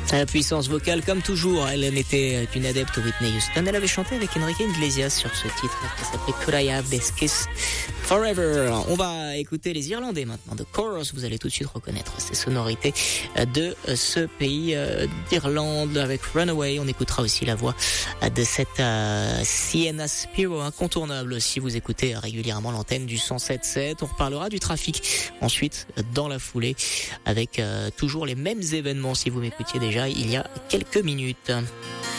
La puissance vocale, comme toujours, elle n'était qu'une adepte Whitney Houston. Elle avait chanté avec Enrique Iglesias sur ce titre qui s'appelait Could I Have This Kiss Forever. On va écouter les Irlandais maintenant, The Chorus. Vous allez tout de suite reconnaître ces sonorités de ce pays d'Irlande avec Runaway. On écoutera aussi la voix de cette Sienna Spiro, incontournable si vous écoutez régulièrement l'antenne du 107.7. On reparlera du trafic ensuite dans la foulée avec toujours les mêmes événements si vous m'écoutiez déjà il y a quelques minutes.